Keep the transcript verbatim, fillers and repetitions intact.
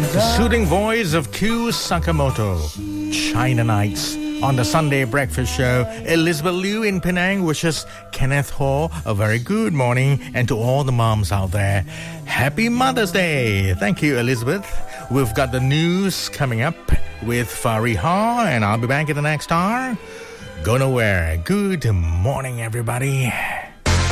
The soothing voice of Q Sakamoto, China Nights. On the Sunday Breakfast Show, Elizabeth Liu in Penang wishes Kenneth Ho a very good morning, and to all the moms out there, Happy Mother's Day. Thank you, Elizabeth. We've got the news coming up with Fariha, and I'll be back in the next hour. Go nowhere. Good morning, everybody.